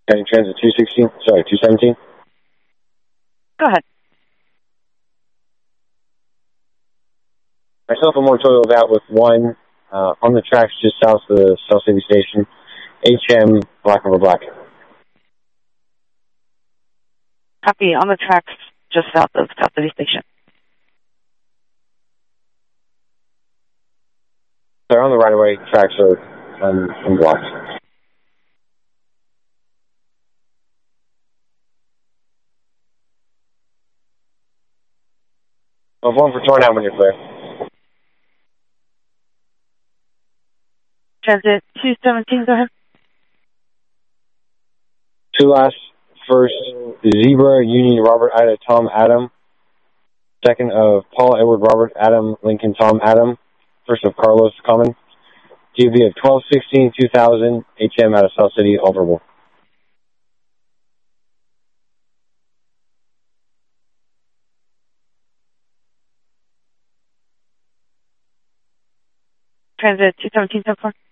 Heading transit 217. Go ahead. Myself and more total of out with one on the tracks just south of the South City Station. HM Black over Black. Copy. On the tracks just south of South City Station. They're on the right-of-way. Tracks are unblocked. Of one for torn out when you're clear. Transit 217, go ahead. Two last. First, Zebra, Union, Robert, Ida, Tom, Adam. Second of Paul, Edward, Robert, Adam, Lincoln, Tom, Adam. First of Carlos, Common. GB of 1216-2000, HM out of South City, Overable. Transit 217 so far.